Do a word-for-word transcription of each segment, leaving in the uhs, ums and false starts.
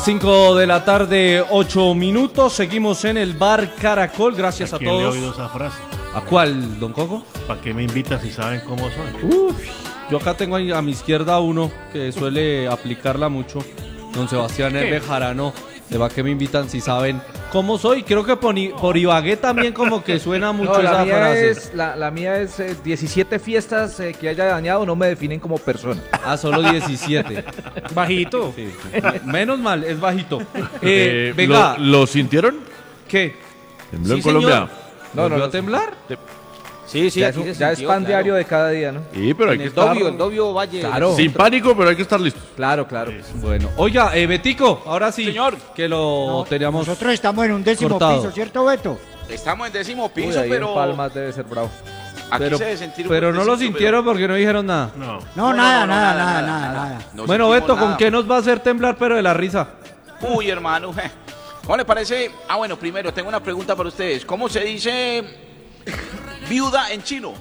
cinco de la tarde, ocho minutos. Seguimos en el bar Caracol. Gracias a, ¿A quién todos. le he oído esa frase? ¿A cuál, don Coco? ¿Para qué me invitas si saben cómo soy? Uf, yo acá tengo ahí a mi izquierda uno que suele aplicarla mucho. Don Sebastián R. Bejarano. ¿De va que me invitan si saben cómo soy? Creo que por, por Ibagué también como que suena mucho no, la esa mía frase. Es, la, la mía es eh, diecisiete fiestas eh, que haya dañado no me definen como persona. Ah, solo diecisiete. Bajito. Sí. Menos mal, es bajito. Eh, Eh, venga. ¿lo, ¿Lo sintieron? ¿Qué? ¿Tembló Sí, en Colombia? señor. No, ¿Volvió no, a no. temblar? Sí, sí, ya aquí es, se ya es sintió, pan claro. diario de cada día, ¿no? Sí, pero hay En que el estar Dobio, el Dobio Valle. Claro. sin pánico, pero hay que estar listos. Claro, claro. Bueno, oiga, eh, Betico, ahora sí. Señor. Que lo teníamos. Nosotros estamos en un décimo cortado. piso, ¿cierto, Beto? Estamos en décimo Uy, piso, ahí pero en Palmas debe ser bravo. aquí Pero, se debe sentir un pero no lo fuertecito, sintieron porque no dijeron nada. No. No, nada, nada, nada, nada, nada. No Bueno, sentimos Beto, ¿con nada. qué nos va a hacer temblar pero de la risa? Uy, hermano. ¿Cómo le parece? Ah, bueno, primero tengo una pregunta para ustedes. ¿Cómo se dice viuda en chino?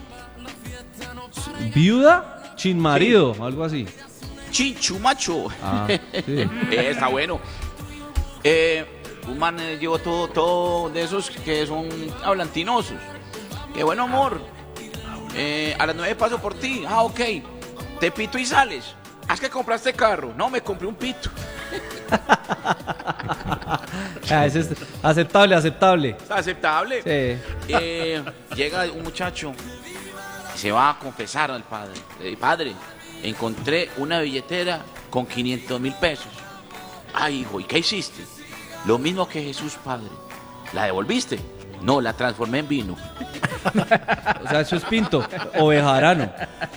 ¿Viuda? Chin marido, algo así. Chinchumacho. Ah, sí. Eh, está bueno. Eh, un man eh, llevó todo, todo de esos que son hablantinosos. Qué bueno, amor. Eh, a las nueve paso por ti. Ah, ok. Te pito y sales. ¿Has que compraste carro? No, me compré un pito. Ah, ese es aceptable, aceptable. ¿Está aceptable? Sí. Eh, llega un muchacho y se va a confesar al padre. Eh, padre, encontré una billetera con quinientos mil pesos. Ay, hijo, ¿y qué hiciste? Lo mismo que Jesús, padre. ¿La devolviste? No, la transformé en vino. O sea, eso es Pinto o Bejarano.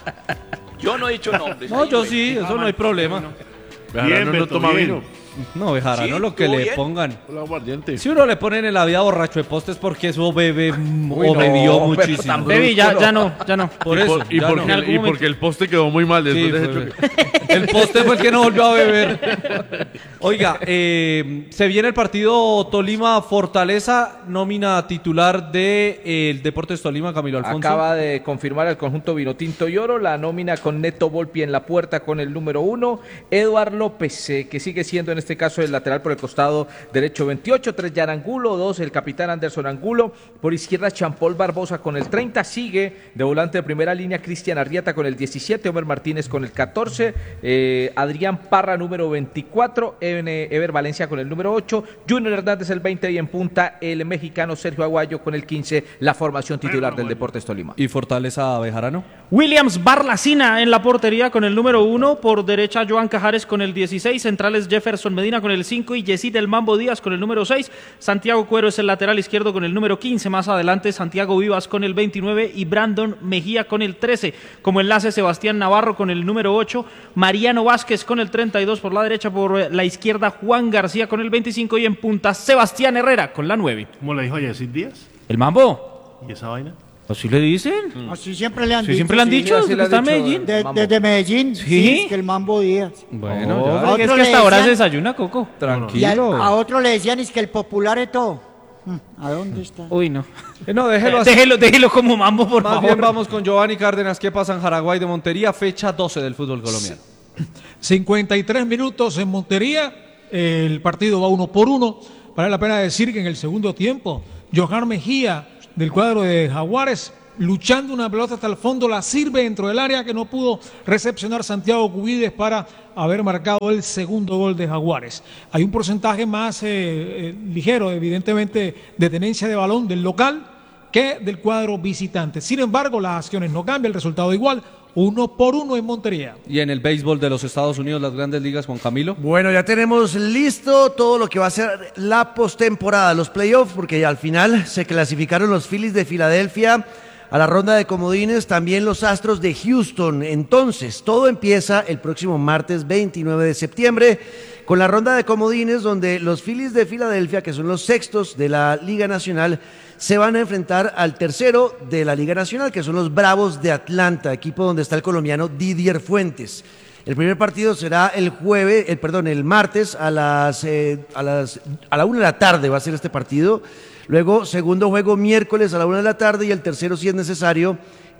Yo no he dicho nombres. No, ahí, yo güey. sí, eso no hay problema. Bejarano no Beto, toma bien. vino. No, Bejarano Sí, lo que ¿estuvo le bien? pongan. Hola, aguardiente. Si uno le ponen en la vida borracho de postes porque eso bebe mm, Uy, o no, bebió pero muchísimo. tan Baby, ya, ya no, ya no. Por y eso, por- y, ya porque, no. el- y porque el poste quedó muy mal Sí, después de ese fue- choque. el poste fue el que no volvió a beber. Oiga, eh, se viene el partido Tolima-Fortaleza, nómina titular de eh, el Deportes Tolima, Camilo Alfonso. Acaba de confirmar el conjunto Vinotinto y Oro, la nómina con Neto Volpi en la puerta con el número uno, Eduard López, eh, que sigue siendo en este caso el lateral por el costado derecho veintiocho, tres Yarangulo, dos el capitán Anderson Angulo, por izquierda Champol Barbosa con el treinta, sigue de volante de primera línea Cristian Arrieta con el diecisiete, Omer Martínez con el catorce, eh, Adrián Parra número veinticuatro, Ever Valencia con el número ocho, Junior Hernández el veinte y en punta el mexicano Sergio Aguayo con el quince, la formación titular del Deportes Tolima. Y Fortaleza Bejarano. Williams Barlacina en la portería con el número uno, por derecha Joan Cajares con el dieciséis, centrales Jefferson Medina con el cinco y Yesid El Mambo Díaz con el número seis, Santiago Cuero es el lateral izquierdo con el número quince, más adelante Santiago Vivas con el veintinueve y Brandon Mejía con el trece, como enlace Sebastián Navarro con el número ocho, Mariano Vázquez con el treinta y dos por la derecha, por la izquierda Juan García con el veinticinco y en punta Sebastián Herrera con la nueve. ¿Cómo le dijo a Yesid Díaz? ¿El Mambo? ¿Y esa vaina? ¿Así le dicen? Así siempre le han Sí, dicho. siempre le han sí. dicho, así desde le que han está en dicho, Medellín. De- Mambo. desde Medellín, ¿Sí? sí, es que el Mambo Díaz. Bueno, Oh, ya. A es otro que le hasta ahora se decían- desayuna, Coco. Y a, Tranquilo. a otro le decían es que el popular es todo. Mm, ¿A dónde está? Uy, no. Eh, no, déjelo así. Déjelo, déjelo como Mambo, por Más favor. bien vamos con Giovanni Cárdenas. ¿Qué pasa en Jaraguay de Montería? Fecha doce del fútbol colombiano. cincuenta y tres minutos en Montería, el partido va uno por uno. Vale la pena decir que en el segundo tiempo, Johan Mejía del cuadro de Jaguares, luchando una pelota hasta el fondo, la sirve dentro del área que no pudo recepcionar Santiago Cubides para haber marcado el segundo gol de Jaguares. Hay un porcentaje más eh, eh, ligero, evidentemente, de tenencia de balón del local que del cuadro visitante. Sin embargo, las acciones no cambian, el resultado igual, uno por uno en Montería. Y en el béisbol de los Estados Unidos, las grandes ligas, Juan Camilo. Bueno, ya tenemos listo todo lo que va a ser la postemporada, los playoffs, porque ya al final se clasificaron los Phillies de Filadelfia a la ronda de comodines, también los Astros de Houston. Entonces, todo empieza el próximo martes veintinueve de septiembre con la ronda de comodines, donde los Phillies de Filadelfia, que son los sextos de la Liga Nacional, se van a enfrentar al tercero de la Liga Nacional, que son los Bravos de Atlanta, equipo donde está el colombiano Didier Fuentes. El primer partido será el jueves, el, perdón, el martes a las, eh, a las a la una de la tarde va a ser este partido. Luego, segundo juego miércoles a la una de la tarde y el tercero, si es necesario,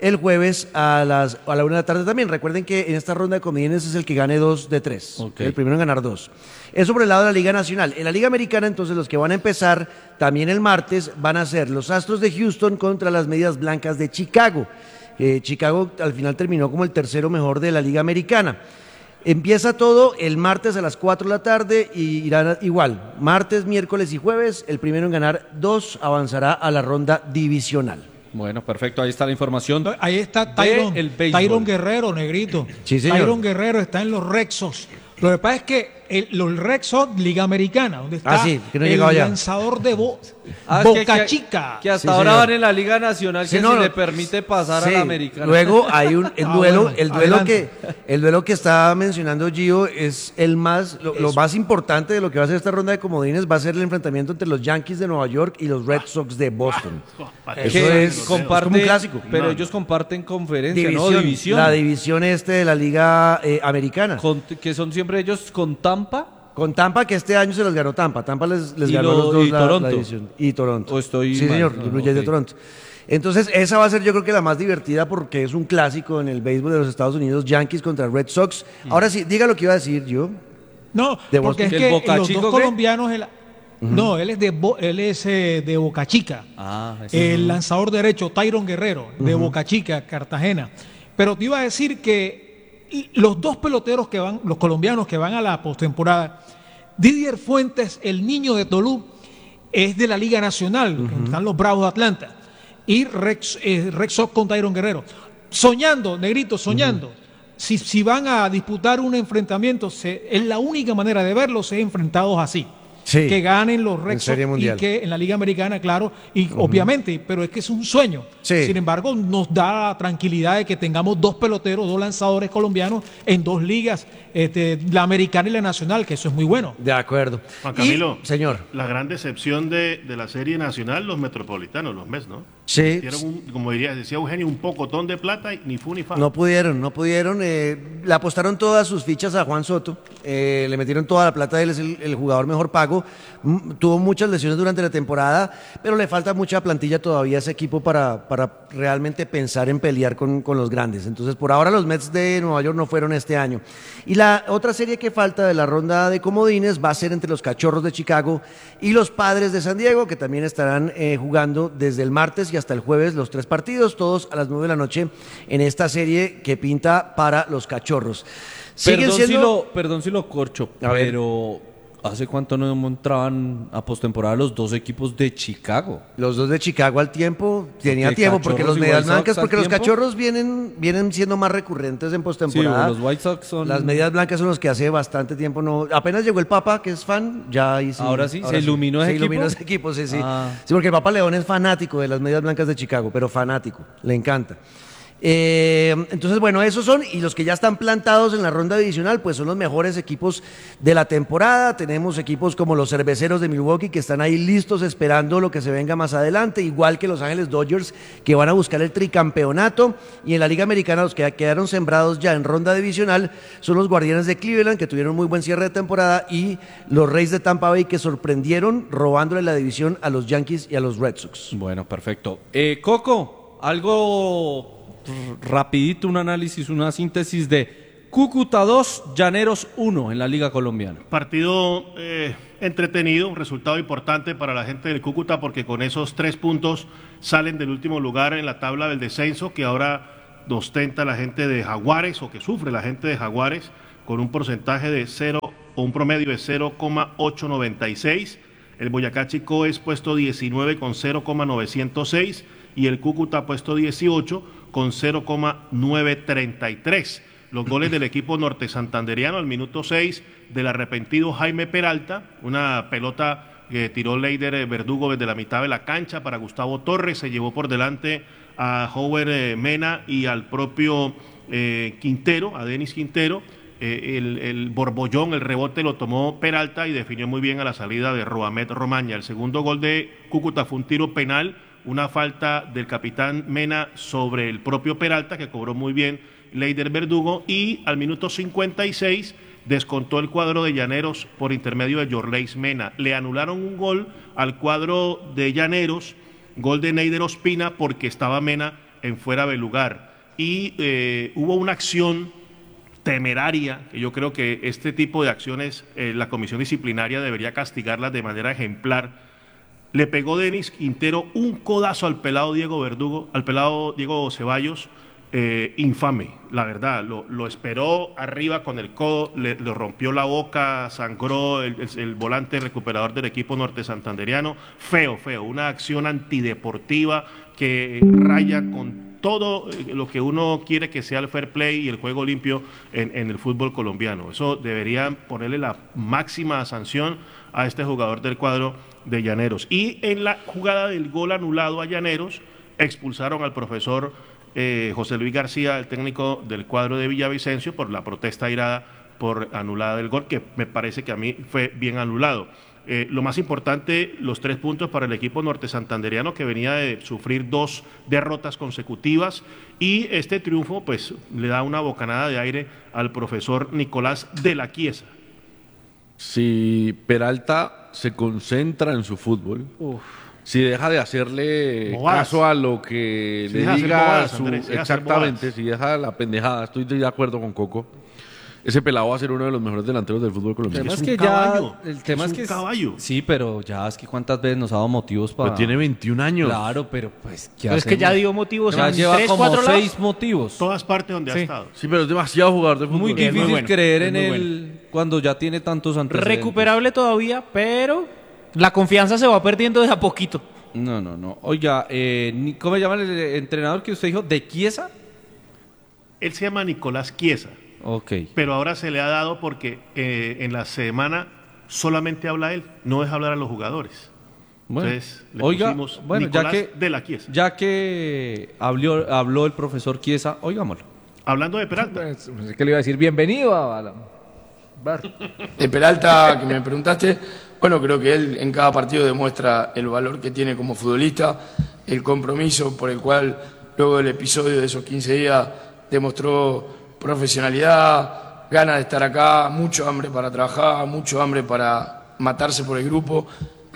el jueves a las a la una de la tarde también. Recuerden que en esta ronda de comodines es el que gane dos de tres, Okay. el primero en ganar dos. Eso por el lado de la Liga Nacional. En la Liga Americana, entonces, los que van a empezar también el martes van a ser los Astros de Houston contra las Medias Blancas de Chicago. Eh, Chicago al final terminó como el tercero mejor de la Liga Americana. Empieza todo el martes a las cuatro de la tarde y irán igual, martes, miércoles y jueves. El primero en ganar dos avanzará a la ronda divisional. Bueno, perfecto, ahí está la información. Ahí está Tyron, el béisbol. Tyron Guerrero, negrito. Sí, señor. Tyron Guerrero está en los Rexos. Lo que pasa es que el, los Rexos, Liga Americana, donde está Ah, sí, que no el llegaba allá. lanzador de Bo- Ah, que- Boca que- Chica. Que hasta Sí, ahora señor. van en la Liga Nacional, Sí, que no, si no. le permite pasar Sí, a la Americana. luego hay un el Ah, duelo, bueno, el duelo adelante. que el duelo que está mencionando Gio es el más lo, lo Eso. más importante de lo que va a ser esta ronda de comodines, va a ser el enfrentamiento entre los Yankees de Nueva York y los Red Sox de Boston. que Eso es, comparte- es como un clásico. Pero No, ellos comparten conferencia, División, ¿no? División. La división este de la Liga eh, Americana. Con- que son siempre ellos con Tampa. Con Tampa, que este año se los ganó Tampa. Tampa les, les Y ganó lo- los dos y la, Toronto. la división. Y Toronto. ¿O estoy sí, mal? señor, No, los Blue Jays ok. de Toronto. Entonces, esa va a ser yo creo que la más divertida porque es un clásico en el béisbol de los Estados Unidos, Yankees contra Red Sox. Ahora sí, diga lo que iba a decir yo. No, De porque Boston. es ¿El que Boca los Chico dos qué? colombianos... el- No, él es de Bo- él es eh, de Boca Chica. Ah, ese El lanzador derecho, Tyron Guerrero, de Boca Chica, Cartagena. Pero te iba a decir que los dos peloteros que van, los colombianos que van a la postemporada, Didier Fuentes, el niño de Tolú, es de la Liga Nacional, donde están los Bravos de Atlanta, y Rex, eh, Red Sox con Tyron Guerrero. Soñando, negrito, soñando. Si, si van a disputar un enfrentamiento, se- es la única manera de verlos, es enfrentados así. Sí. Que ganen los Red En Sox Serie y Mundial. que en la Liga Americana, claro, y obviamente, pero es que es un sueño. Sí. Sin embargo, nos da la tranquilidad de que tengamos dos peloteros, dos lanzadores colombianos en dos ligas, este, la americana y la nacional, que eso es muy bueno. De acuerdo. Juan Y, Camilo, señor. la gran decepción de, de la serie nacional, los metropolitanos, los Mets, ¿no? Sí. Hicieron un, como diría, decía Eugenio, un pocotón de plata y ni fu ni fa. No pudieron, no pudieron. eh, le apostaron todas sus fichas a Juan Soto. eh, le metieron toda la plata. Él es el, el jugador mejor pago. Mm, tuvo muchas lesiones durante la temporada, pero le falta mucha plantilla todavía a ese equipo para, para realmente pensar en pelear con, con los grandes. Entonces, por ahora los Mets de Nueva York no fueron este año. Y la otra serie que falta de la ronda de comodines va a ser entre los Cachorros de Chicago y los Padres de San Diego, que también estarán eh, jugando desde el martes y hasta el jueves los tres partidos, todos a las nueve de la noche en esta serie que pinta para los Cachorros. Siguen Perdón, si siendo- lo, perdón si lo corcho, A ver. pero ¿hace cuánto no entraban a postemporada los dos equipos de Chicago? Los dos de Chicago al tiempo, tenía Porque tiempo, porque Cachorros los y Medias White Sox Blancas, al porque los tiempo. Cachorros vienen, vienen siendo más recurrentes en Sí, postemporada. los White Sox son... Las Medias Blancas son los que hace bastante tiempo no. Apenas llegó el Papa, que es fan, ya ahí sí. Ahora sí, ¿se iluminó ese Se iluminó equipo? ese equipo, sí, sí. Ah. Sí, porque el Papa León es fanático de las Medias Blancas de Chicago, pero fanático, le encanta. Eh, entonces, bueno, esos son, y los que ya están plantados en la ronda divisional, pues son los mejores equipos de la temporada. Tenemos equipos como los Cerveceros de Milwaukee, que están ahí listos esperando lo que se venga más adelante, igual que los Ángeles Dodgers, que van a buscar el tricampeonato. Y en la Liga Americana, los que quedaron sembrados ya en ronda divisional son los Guardianes de Cleveland, que tuvieron muy buen cierre de temporada, y los Reyes de Tampa Bay, que sorprendieron robándole la división a los Yankees y a los Red Sox. Bueno, perfecto. Eh, Coco, algo r- rapidito, un análisis, una síntesis de Cúcuta dos, Llaneros uno en la Liga Colombiana. Partido eh, entretenido, un resultado importante para la gente del Cúcuta porque con esos tres puntos salen del último lugar en la tabla del descenso que ahora ostenta la gente de Jaguares o que sufre la gente de Jaguares con un porcentaje de cero o un promedio de cero coma ochocientos noventa y seis. El Boyacá Chico es puesto diecinueve con cero coma novecientos seis y el Cúcuta puesto dieciocho con cero coma novecientos treinta y tres. Los goles del equipo norte santanderiano al minuto seis del arrepentido Jaime Peralta, una pelota que tiró Leider Verdugo desde la mitad de la cancha para Gustavo Torres, se llevó por delante a Howard eh, Mena y al propio eh, Quintero, a Denis Quintero. Eh, el, el borbollón, el rebote lo tomó Peralta y definió muy bien a la salida de Roamet Romaña. El segundo gol de Cúcuta fue un tiro penal, una falta del capitán Mena sobre el propio Peralta que cobró muy bien Leider Verdugo y al minuto cincuenta y seis descontó el cuadro de Llaneros por intermedio de Yorleis Mena. Le anularon un gol al cuadro de Llaneros, gol de Neider Ospina porque estaba Mena en fuera de lugar. Y eh, hubo una acción temeraria, que yo creo que este tipo de acciones eh, la comisión disciplinaria debería castigarlas de manera ejemplar. Le pegó Denis Quintero un codazo al pelado Diego Verdugo, al pelado Diego Ceballos, eh, infame, la verdad, lo, lo esperó arriba con el codo, le, le rompió la boca, sangró el, el, el volante recuperador del equipo norte santanderiano, feo, feo, una acción antideportiva que raya con todo lo que uno quiere que sea el fair play y el juego limpio en, en el fútbol colombiano. Eso deberían ponerle la máxima sanción a este jugador del cuadro de Llaneros. Y en la jugada del gol anulado a Llaneros, expulsaron al profesor eh, José Luis García, el técnico del cuadro de Villavicencio, por la protesta airada por anulada del gol, que me parece que a mí fue bien anulado. Eh, lo más importante, los tres puntos para el equipo norte santanderiano, que venía de sufrir dos derrotas consecutivas, y este triunfo pues le da una bocanada de aire al profesor Nicolás de la Chiesa. Si Peralta se concentra en su fútbol, Uf. si deja de hacerle bobadas. caso a lo que si le diga bobadas, su, Andrés, si exactamente, si deja la pendejada, estoy de acuerdo con Coco. Ese pelado va a ser uno de los mejores delanteros del fútbol colombiano. El tema es, es que caballo, ya, el tema es, es que un caballo. Sí, pero ya es que cuántas veces nos ha dado motivos para. Pero tiene veintiún años. Claro, pero pues. Pero es que ya dio motivos. Ya en lleva tres, como cuatro seis lados. motivos. Todas partes donde sí. ha estado. Sí, pero es demasiado jugador de fútbol. Muy difícil muy bueno, creer en él bueno. cuando ya tiene tantos antecedentes. Recuperable todavía, pero la confianza se va perdiendo de a poquito. No, no, no. Oiga, eh, ¿cómo se llama el entrenador que usted dijo? ¿De Chiesa? Él se llama Nicolás Chiesa. Ok. Pero ahora se le ha dado porque eh, en la semana solamente habla él, no deja hablar a los jugadores. Bueno, Entonces le oiga, pusimos bueno, Nicolás ya que, de la Chiesa. Ya que habló, habló el profesor Chiesa, oigámoslo. Hablando de Peralta. Pues, ¿qué le iba a decir? Bienvenido a la... De Peralta, que me preguntaste, bueno, creo que él en cada partido demuestra el valor que tiene como futbolista, el compromiso por el cual luego del episodio de esos quince días demostró profesionalidad, ganas de estar acá, mucho hambre para trabajar, mucho hambre para matarse por el grupo,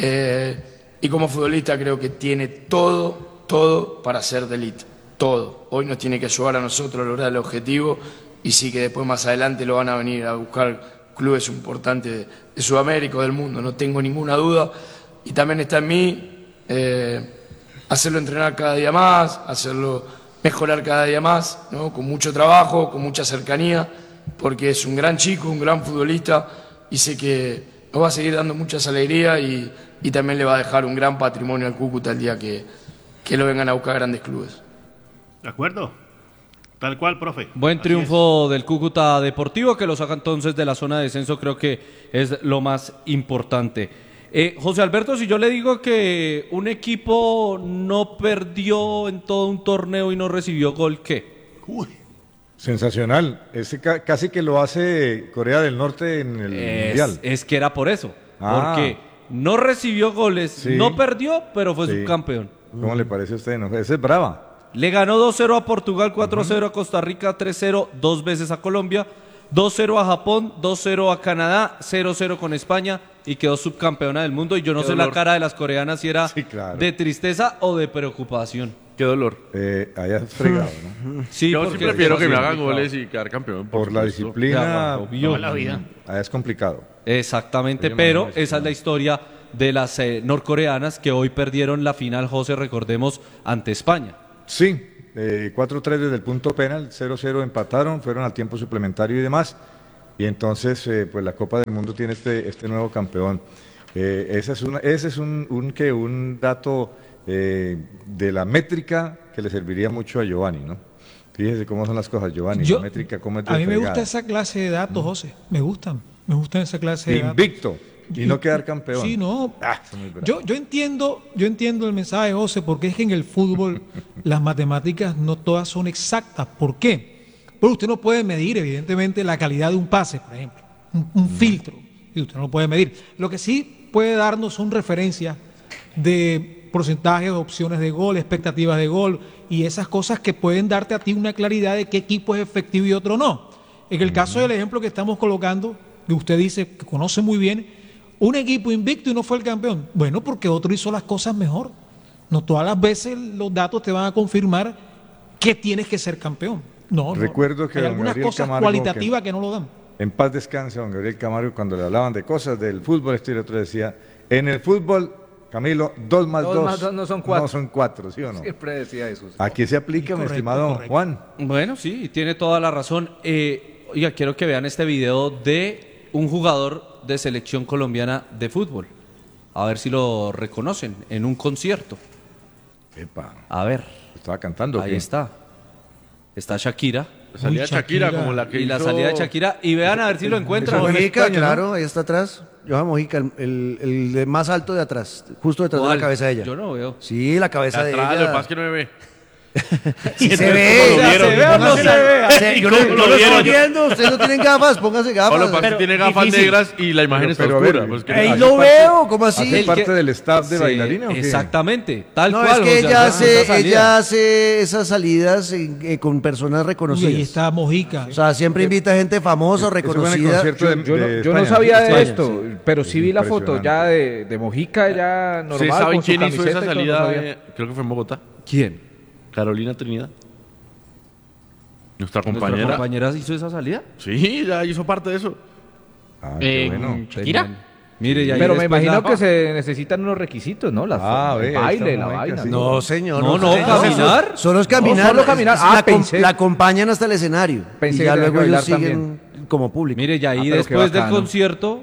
eh, y como futbolista creo que tiene todo, todo para ser de élite, todo. Hoy nos tiene que ayudar a nosotros a lograr el objetivo, y sí que después más adelante lo van a venir a buscar clubes importantes de, de Sudamérica o del mundo, no tengo ninguna duda, y también está en mí eh, hacerlo entrenar cada día más, hacerlo mejorar cada día más, ¿no? Con mucho trabajo, con mucha cercanía, porque es un gran chico, un gran futbolista, y sé que nos va a seguir dando muchas alegrías y, y también le va a dejar un gran patrimonio al Cúcuta el día que, que lo vengan a buscar grandes clubes. ¿De acuerdo? Tal cual, profe. Buen Así triunfo es. del Cúcuta Deportivo, que lo saca entonces de la zona de descenso, creo que es lo más importante. Eh, José Alberto, si yo le digo que un equipo no perdió en todo un torneo y no recibió gol, ¿qué? Uy. Sensacional. Ese ca casi que lo hace Corea del Norte en el es, Mundial. Es que era por eso. Ah. Porque no recibió goles, Sí. no perdió, pero fue Sí. subcampeón. ¿Cómo le parece a usted? No, ese es brava. Le ganó dos cero a Portugal, cuatro cero a Costa Rica, tres cero dos veces a Colombia, dos cero a Japón, dos cero a Canadá, cero cero con España y quedó subcampeona del mundo. Y yo no Qué sé dolor. la cara de las coreanas si era Sí, claro. de tristeza o de preocupación. Qué dolor. Eh, allá es fregado, ¿no? Sí, Yo sí porque prefiero que me hagan complicado. goles y quedar campeón. Por la supuesto. disciplina. Claro, obvio. Toda la vida. Allá es complicado. Exactamente, Oye, pero Manuel, esa es la historia de las eh, norcoreanas que hoy perdieron la final, José, recordemos, ante España. Sí, eh, cuatro tres desde el punto penal, cero cero empataron, fueron al tiempo suplementario y demás. Y entonces, eh, pues la Copa del Mundo tiene este, este nuevo campeón. Eh, ese es, una, ese es un, un, que un dato eh, de la métrica que le serviría mucho a Giovanni, ¿no? Fíjese cómo son las cosas, Giovanni, Yo- la métrica cómo es de A mí me fregada. gusta esa clase de datos, José. Me gustan. Me gustan esa clase de datos. Invicto y no quedar campeón. Sí, no. Ah, eso es muy bravo. Yo, yo entiendo, yo entiendo el mensaje, José, porque es que en el fútbol las matemáticas no todas son exactas. ¿Por qué? Porque usted no puede medir, evidentemente, la calidad de un pase, por ejemplo, un, un filtro, y usted no lo puede medir. Lo que sí puede darnos son referencias de porcentajes, opciones de gol, expectativas de gol y esas cosas que pueden darte a ti una claridad de qué equipo es efectivo y otro no. En el caso del ejemplo que estamos colocando, que usted dice que conoce muy bien, un equipo invicto y no fue el campeón. Bueno, porque otro hizo las cosas mejor. No todas las veces los datos te van a confirmar que tienes que ser campeón. No, Recuerdo no. que Hay don algunas Gabriel cosas Camargo, cualitativas que... que no lo dan. En paz descanse, don Gabriel Camargo, cuando le hablaban de cosas del fútbol, esto y lo otro decía, en el fútbol, Camilo, dos más dos, Dos más dos no son cuatro. no son cuatro, ¿sí o no? Siempre decía eso. Aquí se aplica, mi Correcto, estimado correcto. Juan. Bueno, sí, tiene toda la razón. Eh, oiga, quiero que vean este video de un jugador de selección colombiana de fútbol. A ver si lo reconocen en un concierto. Epa, A ver, estaba cantando. ¿o ahí qué? está. Está Shakira. La salida de Uy, Shakira, Shakira. como la que Y la hizo- salida de Shakira. Y vean a ver si lo encuentran. Eso fue en Mojica, España, ¿no? claro, ahí está atrás. Johan Mojica, el, el, el de más alto de atrás, justo detrás de ¿Cuál? la cabeza de ella. Yo no veo. Sí, la cabeza de Atrás, lo que ella. pasa es que no me ve. Sí se ¿Cómo ve. lo vieron? ¿Se ve o no se ve? Se- Yo no, ¿Cómo no lo lo estoy vieron? viendo, ustedes no tienen gafas, pónganse O lo gafas. que pasa es que Pero tiene gafas difícil. negras y la imagen Pero- está pero a oscura. ver, pues que- Ahí ¿Hace lo parte- veo, ¿cómo así? ¿Hace El parte que- del staff de Sí, bailarina o qué? exactamente, tal No, cual. es que José ella Alfredo, hace, esa salida. ella hace esas salidas en- eh, con personas Uy, reconocidas. ahí está Mojica. O sea, siempre invita gente famosa o Eso fue en el reconocida. concierto de- Yo no, de yo no España. sabía de España, esto, sí. pero sí vi la foto Impresionante. ya de, de Mojica, ya normal. ¿Ustedes saben con su quién hizo camiseta esa y todo, no salida? sabía. eh, creo que fue en Bogotá. ¿Quién? Carolina Trinidad. Nuestra ¿Nuestra compañera. compañera hizo esa salida? Sí, ya hizo parte de eso. Ah, qué Eh, bueno. ¿Shakira? Mire, y ahí Pero me después imagino la- que se necesitan unos requisitos, ¿no? La, Ah, el ve, ahí baile, está la Mojica, vaina. sí. No, señor. No, no, señor. caminar. Solo, solo es caminar. No, solo caminar. Es- Ah, la, acom- pensé. la acompañan hasta el escenario. Pensé y ya que luego tenía que ellos bailar siguen como público. Mire, y ahí Ah, pero qué después del bacano. concierto,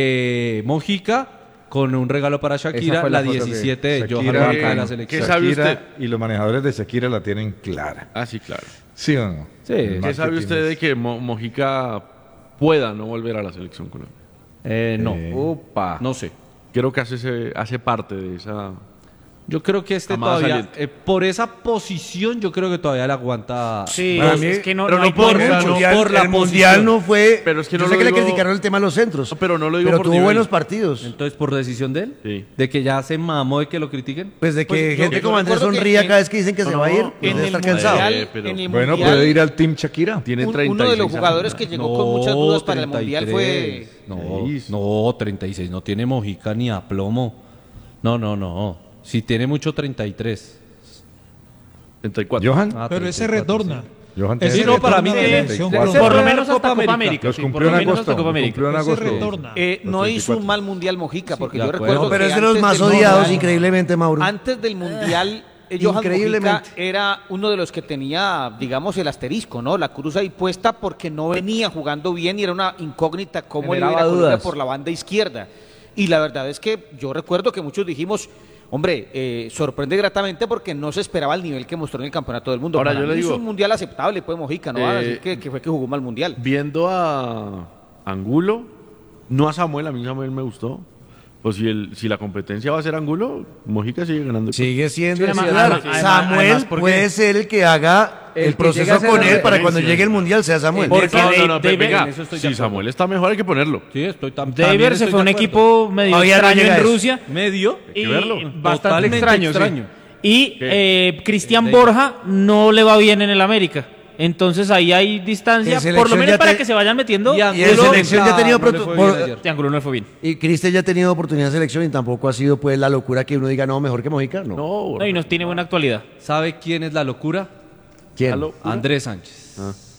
eh, Mojica con un regalo para Shakira, Esa fue la la foto que- diecisiete de Johan Shakira, Mojica de la ¿qué selección. sabe Shakira usted? y los manejadores de Shakira la tienen clara. Ah, sí, claro. ¿Sí o no? Sí. El ¿Qué sabe marketing usted es- de que Mo- Mojica pueda no volver a la selección Colombia? Eh, no, Upa. no sé. Creo que hace, ese- hace parte de esa... Yo creo que este Amada todavía, saliente. eh, por esa posición, yo creo que todavía le aguanta. Sí, Para es, mí- es que no, pero no no hay por por el mucho. mundial, por la el mundial posición. no fue. Pero es que no yo sé lo que le digo- criticaron el tema de los centros. No, pero no lo digo pero por tuvo nivel. buenos partidos. Entonces, por decisión de él, Sí. de que ya se mamó de que lo critiquen. Pues de que Pues yo- gente yo como Andrés recuerdo que sonría en- cada vez que dicen que se va a ir. pues en debe el estar cansado. mundial, Eh, pero- en el Bueno, mundial, puede ir al Team Shakira. Tiene un- treinta uno y de los seis jugadores años. que llegó con muchas dudas para el mundial fue No, no, treinta y seis. No tiene Mojica ni a plomo. No, no, no. Si tiene mucho, treinta y tres. treinta y cuatro. Johan. Ah, Pero ese treinta y cuatro, retorna. Johan Ese Sí, no, para mí retorna de tiene- la selección de- Colombia. por lo Ese menos Copa hasta Copa América. América. Los sí, cumplió por lo en menos agosto. hasta Copa los América. cumplió en Ese agosto. retorna. Eh, Los no treinta y hizo un cuatro. mal mundial Mojica, porque de yo acuerdo. recuerdo No, pero que es de los antes más del odiados, mundial- increíblemente, Mauro. Antes del mundial, eh, Johan Increíblemente. Mojica era uno de los que tenía, digamos, el asterisco, ¿no? La cruz ahí puesta porque no venía jugando bien y era una incógnita cómo le iba a ir a Generaba Colombia dudas. por la banda izquierda. Y la verdad es que yo recuerdo que muchos dijimos, hombre, eh, sorprende gratamente porque no se esperaba el nivel que mostró en el Campeonato del Mundo. Ahora, Para yo le mí digo- hizo un mundial aceptable, pues Mojica, no va a Eh, decir que, que fue que jugó mal mundial. Viendo a Angulo, no a Samuel, a mí Samuel me gustó. Pues si, el, si la competencia va a ser Angulo, Mojica sigue ganando. Sigue siendo Sí, el además- titular. además- Samuel además, ¿por qué? puede ser el que haga El el, que proceso llegue a ser con la él para cuando referencia. llegue el mundial sea Samuel. Porque no, no, Dave- no, pero Dave- venga, en eso estoy de si acuerdo. Samuel está mejor hay que ponerlo. Sí, estoy tam- también Dever estoy se fue de un acuerdo. equipo medio Todavía no extraño llega en eso. Rusia. Medio. Y verlo. bastante Totalmente extraño, sí. extraño. Y ¿Qué? eh, Cristian David. Borja no le va bien en el América. Entonces ahí hay distancia, En por lo selección menos ya para te- que se vayan metiendo. Y Y en Angulo, selección ya ha tenido no le protu- fue por- bien ayer. Triángulo no le fue bien. Y Cristian ya ha tenido oportunidad en selección y tampoco ha sido pues la locura que uno diga no, mejor que Mojica. No. No, No, y no tiene buena actualidad. ¿Sabe quién es la locura? ¿Quién? Aló. Andrés Sánchez.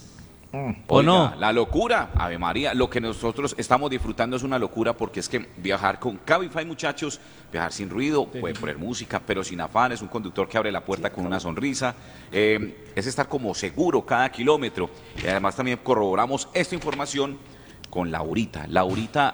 ¿O Oiga, no? La locura, Ave María, lo que nosotros estamos disfrutando es una locura porque es que viajar con Cabify, muchachos, viajar sin ruido, puede poner música, pero sin afán, es un conductor que abre la puerta con una sonrisa, eh, es estar como seguro cada kilómetro. Y además también corroboramos esta información con Laurita. Laurita